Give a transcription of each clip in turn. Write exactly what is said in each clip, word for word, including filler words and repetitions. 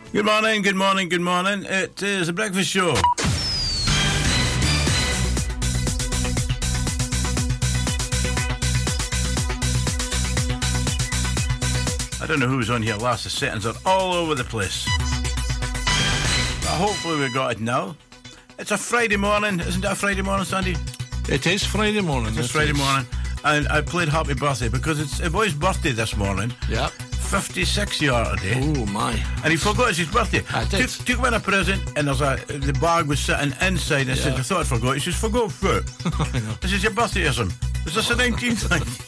Good morning, good morning, good morning. It is The Breakfast Show. I don't know who was on here last. The settings are all over the place. But hopefully we got it now. It's a Friday morning. Isn't it a Friday morning, Sandy? It is Friday morning. It's Friday morning. And I played Happy Birthday because it's a boy's birthday this morning. Yeah. fifty-six you are today. Oh my. And he forgot it's his birthday. I did. Took, took him in a present and there's a the bag was sitting inside and I Yeah. said, I thought I forgot. He says, forgot foot. I know. This is your birthday or something. Is this the nineteenth?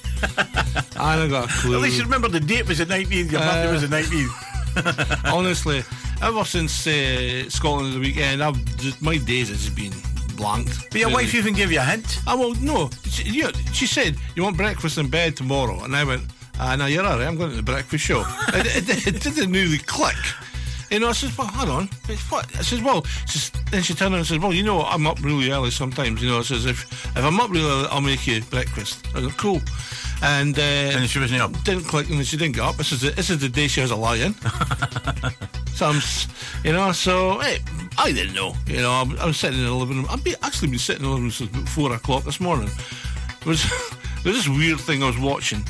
I don't got a clue. At least you remember the date was the nineteenth. Your Uh, birthday was the nineteenth. Honestly, ever since uh, Scotland of the weekend, I've just, my days has just been blanked. But your really. wife even gave you a hint. I well, no. She, you know, she said, you want breakfast in bed tomorrow? And I went, ah, no, you're all right. I'm going to the breakfast show. it, it, it didn't really click. You know, I says, well, hold on. What? I says, well, she says, then she turned around and says, well, you know, I'm up really early sometimes. You know, I says, if, if I'm up really early, I'll make you breakfast. I go, cool. And, uh, And she wasn't up. Didn't click, and she didn't get up. This is the, this is the day she has a lie-in. So I'm, s- you know, so hey, I didn't know. You know, I'm, I'm sitting in the living room. I've been, actually been sitting in the living room since about four o'clock this morning. There was, there was this weird thing I was watching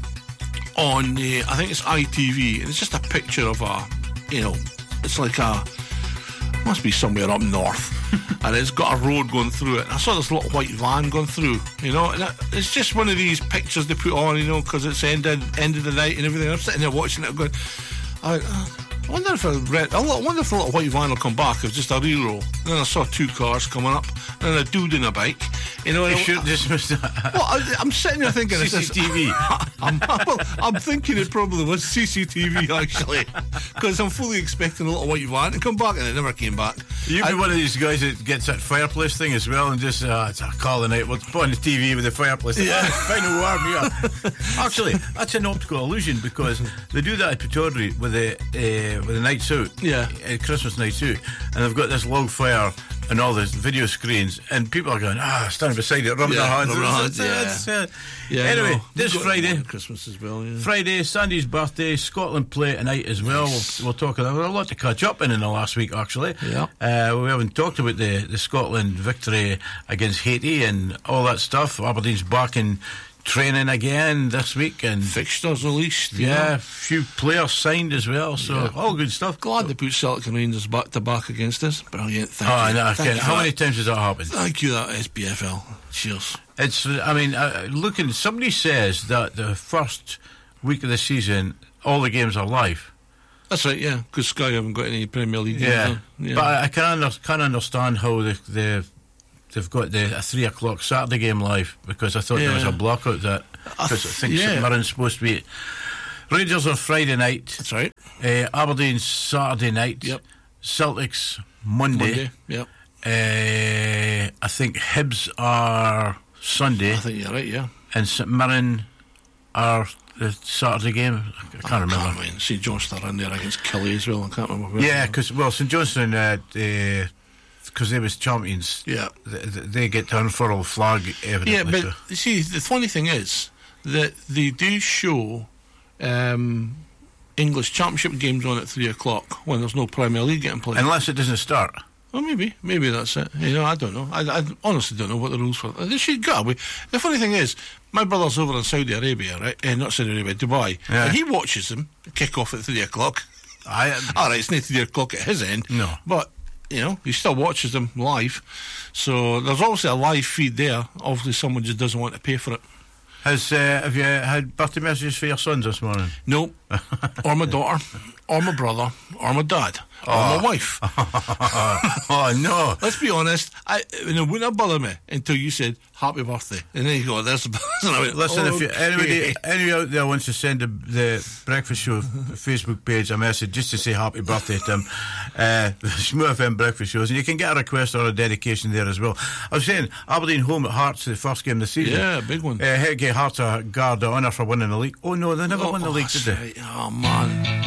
on, uh, I think it's I T V, and it's just a picture of a, you know, it's like a, must be somewhere up north, and it's got a road going through it. And I saw this little white van going through, you know, and it, it's just one of these pictures they put on, you know, because it's ended end of the night and everything. I'm sitting there watching it, going, I, went, uh, I wonder if a red, I wonder if the little white van will come back. It was just a re-roll. And then I saw two cars coming up, and then a dude in a bike. You know, You and I- should dismiss that. well, I, I'm sitting there thinking it's C C T V. I'm, well, I'm thinking it probably was C C T V actually, because I'm fully expecting a little white van to come back, and it never came back. You'd be one of these guys that gets that fireplace thing as well and just, uh, it's a call the night. We'll put on the T V with the fireplace. Yeah. Find a warm here. Actually, that's an optical illusion because they do that at Pittodrie with the, uh, with the nights out. Yeah. Uh, Christmas nights out. And they've got this log fire and all the video screens, and people are going, ah, standing beside it, rubbing Yeah, their hands. rubbing their hands, It's, yeah. uh, Yeah, anyway, no, this we've got Friday. one at Christmas as well. Yeah. Friday, Sandy's birthday, Scotland play tonight as well. Nice. We'll, we'll talk about a lot to catch up in in the last week, actually. Yeah. Uh, we haven't talked about the, the Scotland victory against Haiti and all that stuff. Aberdeen's back in training again this week, and Fixtures released. you yeah, know. a few players signed as well. So Yeah. all good stuff. Glad they put Celtic and Rangers back to back against us. Brilliant. Thank Oh, you. no, I Thank can't. you How for many that. times has that happened? Thank you, that S B F L. Cheers. It's. I mean, uh, looking. Somebody says that the first week of the season, all the games are live. That's right, yeah, because Sky haven't got any Premier League games. Yeah, on. yeah. but I, I can under, can understand how the, the they've got the a three o'clock Saturday game live because I thought there was Yeah. a blackout that I because I, th- think yeah. St Mirren's supposed to be. Rangers are Friday night. That's right. Uh, Aberdeen's Saturday night. Yep. Celtic's Monday. Monday. Yep. Uh, I think Hibs are Sunday, I think you're right, yeah. and St Mirren are the Saturday game. I can't I remember. can't remember. See Johnston in there against Kelly as well. I can't remember. where Yeah, they were. because well, St Johnstone, because uh, they was champions. Yeah. They, they get to unfurl the flag, evidently. Yeah, but so. you see, the funny thing is that they do show um, English Championship games on at three o'clock when there's no Premier League getting played. Unless it doesn't start. Well, maybe, maybe that's it. You know, I don't know. I, I honestly don't know what the rules for. They should go. We, the funny thing is, my brother's over in Saudi Arabia, right? Uh, not Saudi Arabia, Dubai, Yeah. and he watches them kick off at three o'clock. I, All right, it's not three o'clock at his end. No. But, you know, he still watches them live. So there's obviously a live feed there. Obviously someone just doesn't want to pay for it. has uh, have you had birthday messages for your sons this morning? Nope. Or my daughter, or my brother, or my dad, or Oh. my wife. Oh no! Let's be honest, I, you know, it wouldn't have bothered me until you said happy birthday. And then you go, there's the and I went, Listen, if you, okay. anybody, anybody out there wants to send a, the Breakfast Show Facebook page a message just to say happy birthday to him, uh, the Smooth F M Breakfast Shows, and you can get a request or a dedication there as well. I was saying, Aberdeen home at Hearts, the first game of the season. Yeah, big one. Uh, Hearts a guard of honour for winning the league. Oh no, they never Oh, won the oh, league, did that's they? right. Oh, man.